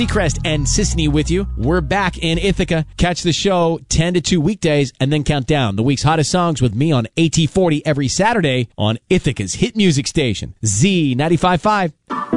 Seacrest and Sisney with you. We're back in Ithaca. Catch the show 10 to 2 weekdays and then count down the week's hottest songs with me on AT40 every Saturday on Ithaca's hit music station, Z95.5.